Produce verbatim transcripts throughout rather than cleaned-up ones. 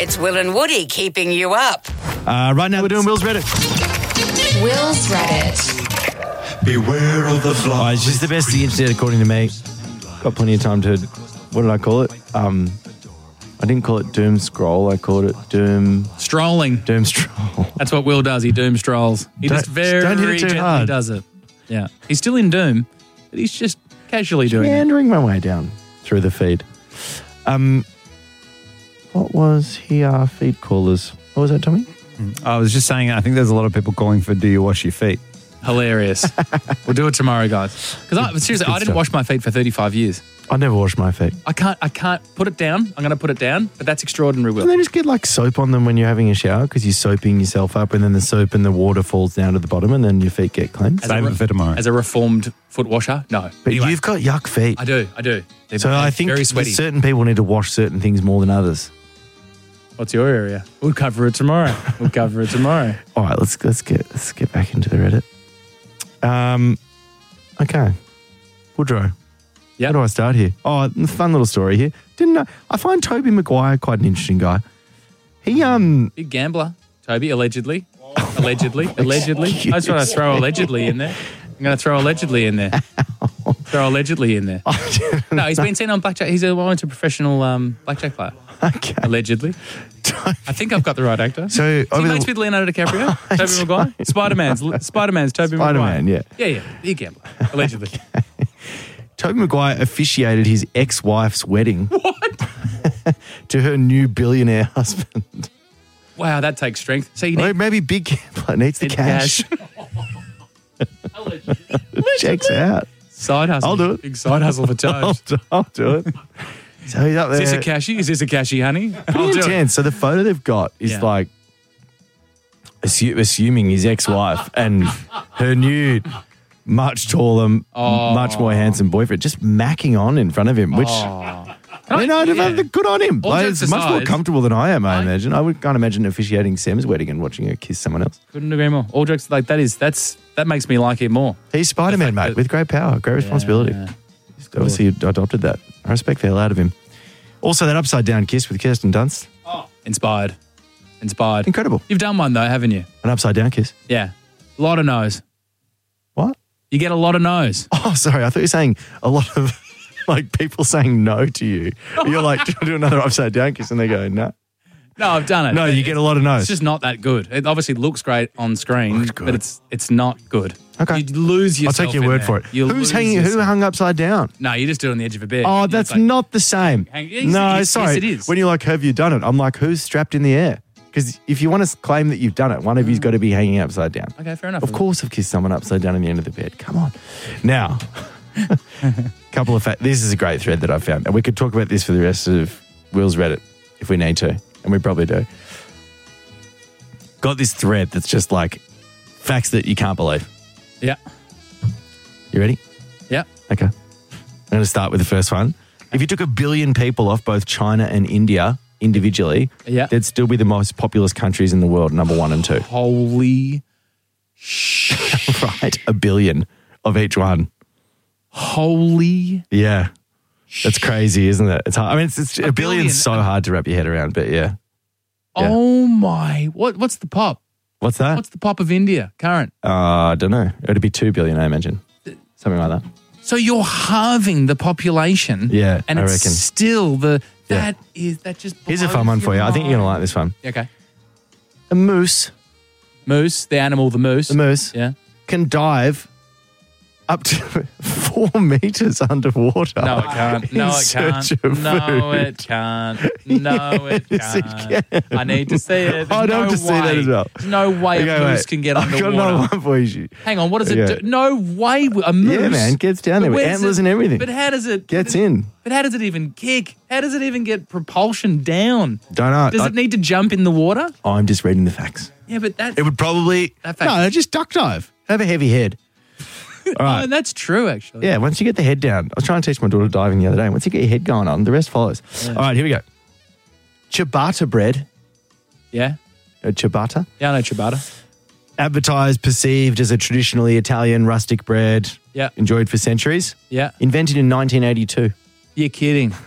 It's Will and Woody keeping you up. Uh, right now we're doing Will's Reddit. Will's Reddit. Beware of the fly. Oh, it's just the best of the internet, according to me. Got plenty of time to... What did I call it? Um, I didn't call it Doom Scroll. I called it Doom... Strolling. Doom Stroll. That's what Will does. He doom strolls. He Don't- just very don't hit it too gently hard. does it. Yeah. He's still in Doom, but he's just casually doing it. Meandering my way down through the feed. Um, what was here? Feed callers. What was that, Tommy? I was just saying, I think there's a lot of people calling for do you wash your feet? Hilarious. We'll do it tomorrow, guys. Because I, seriously, Good I didn't stuff. wash my feet for thirty-five years. I never wash my feet. I can't. I can't put it down. I'm going to put it down, but that's extraordinary, Will. And they just get like soap on them when you're having a shower because you're soaping yourself up and then the soap and the water falls down to the bottom and then your feet get clean. As a Save re- it for tomorrow. As a reformed foot washer, no. But Anyway, you've got yuck feet. I do. I do. They're, So they're I think very that sweaty. certain people need to wash certain things more than others. What's your area? We'll cover it tomorrow. We'll cover it tomorrow. All right, let's let's get let's get back into the Reddit. Um, okay, Woodrow. Yeah. How do I start here? Oh, fun little story here. Didn't know, I find Toby Maguire quite an interesting guy. He um Big gambler, Toby, allegedly. Allegedly. Allegedly. I just want to throw allegedly in there. I'm going to throw allegedly in there. Throw allegedly in there. No, he's been seen on blackjack. He's a well into professional um, blackjack player. okay. Allegedly. I think I've got the right actor. So Is he over the- mates with Leonardo DiCaprio? Toby Maguire? Spider-Man's. Spider-Man's Toby Maguire. Spider-Man, yeah. Yeah, yeah. Big gambler. Allegedly. Toby Maguire officiated his ex-wife's wedding. What? To her new billionaire husband. Wow, that takes strength. So you Well, need maybe big gambler needs the need cash. Checks out. Side hustle. I'll do it. Big side hustle for I'll Toad. do, I'll do it. So he's up there. Is this a cashy? Is this a cashy, honey? I'll Pretty do it. intense. So the photo they've got is Yeah. like assu- assuming his ex-wife and her new, much taller, m- Oh. much more handsome boyfriend just macking on in front of him, which Oh. you know, yeah. good on him. All Like, jokes it's much more aside, comfortable than I am. I, I- imagine. I would can't imagine officiating Sam's wedding and watching her kiss someone else. Couldn't agree more. All jokes like that is that's that makes me like it more. He's Spider-Man, The fact mate, that- with great power, great responsibility. Yeah. He's obviously adopted that. I respect the hell out of him. Also, that upside down kiss with Kirsten Dunst, Inspired. Inspired. incredible. You've done one though, haven't you? An upside down kiss. Yeah. A lot of no's. What? You get a lot of no's. Oh, sorry. I thought you were saying a lot of like people saying no to you. You're like, do you want to do another upside down kiss? And they go, no. No, I've done it. No, you get a lot of no's. It's just not that good. It obviously looks great on screen, Looks good. but it's it's not good. Okay. You lose I'll yourself. take your in word there. for it. You Who's lose hanging? Who yourself. hung upside down? No, you just do it on the edge of a bed. Oh, It's that's like- not the same. Hang- yes, no, yes, sorry. yes, it is. When you're like, have you done it? I'm like, who's strapped in the air? Because if you want to claim that you've done it, one of you's got to be hanging upside down. Okay, fair enough. Of course, I've kissed someone upside down in the end of the bed. Come on. Now, couple of facts. This is a great thread that I found. And we could talk about this for the rest of Will's Reddit if we need to. And we probably do. Got this thread that's just like facts that you can't believe. Yeah. You ready? Yeah. Okay. I'm going to start with the first one. If you took a billion people off both China and India individually, Yeah. they'd still be the most populous countries in the world, number one and two. Holy, Right? A billion of each one. holy. Yeah. That's crazy, isn't it? It's hard. I mean, it's, it's, a, A billion's billion. so hard to wrap your head around, but yeah. Yeah. Oh my. What? What's the pop? What's that? What's the pop of India current? Uh, I don't know. It'd be two billion, I imagine. Something like that. So you're halving the population. Yeah, and I it's reckon. still the Yeah. that is that just. Here's a blows fun one for you. your I think you're going to like mind. this one. Okay. A moose, Moose, the animal, the moose. the moose, Yeah. can dive up to four meters underwater. No, it can't. in No, it search can't. of No, food. it can't. No, it Yes, it can't. can. I need to see it. There's I'd no love to see that way. as well. There's no way Okay, a moose wait. can get I've got underwater. another one for you. Hang on, what does it Okay. do? No way. A moose. Yeah, man, gets down there But with where's antlers it- and everything. But how does it Gets but, in. But how does it even kick? How does it even get propulsion down? Don't know. Does I- it need to jump in the water? I'm just reading the facts. Yeah, but that's It would probably That fact- no, just duck dive. Have a heavy head. All right. oh, that's true actually. Yeah, once you get the head down, I was trying to teach my daughter diving the other day. Once you get your head going on, the rest follows. All right, here we go. Ciabatta bread, Yeah. uh, ciabatta, Yeah, I know ciabatta. advertised, perceived as a traditionally Italian rustic bread, Yeah. enjoyed for centuries, Yeah. invented in nineteen eighty-two. You're kidding.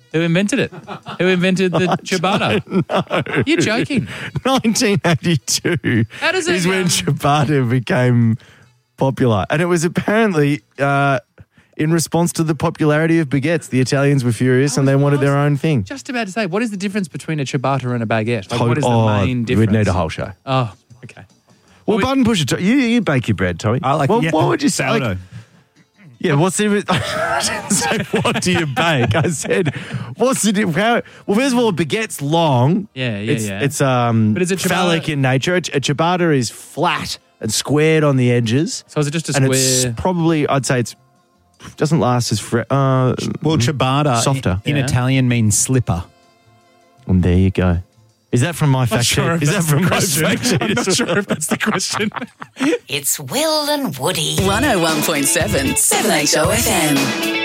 Who invented it? Who invented the ciabatta? No. You're joking. nineteen eighty-two How does it is when um, ciabatta became popular. And it was apparently uh, in response to the popularity of baguettes. The Italians were furious I and they was- wanted I was their own thing. Just about to say, what is the difference between a ciabatta and a baguette? Like, To- what is the oh, main difference? We'd need a whole show. Oh, okay. Well, we- button pusher, To- you, you bake your bread, Tommy. I like well, yeah, what would you say? sourdough. Like, yeah, what's the I didn't say what do you bake? I said, what's the difference? How, well, first of all, a baguette's long. Yeah, yeah, it's, yeah. It's um, But is it ciabatta- phallic in nature. A, a ciabatta is flat and squared on the edges. So is it just a and square? it's probably, I'd say it's doesn't last as fresh. Uh, Well, ciabatta Softer. in, in Yeah. Italian means slipper. and there you go. Is that from my fact sheet? sure if Is that that's from the my question. fact sheet? I'm not sure if that's the question. It's Will and Woody. one oh one point seven, seven H O F M.